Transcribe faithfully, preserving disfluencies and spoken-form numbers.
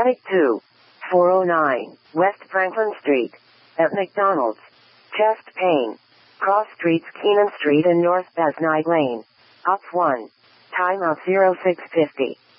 Attic two. four oh nine, West Franklin Street. At McDonald's. Chest pain. Cross Streets, Keenan Street and North Besnide Lane. Op one. Time of zero six fifty.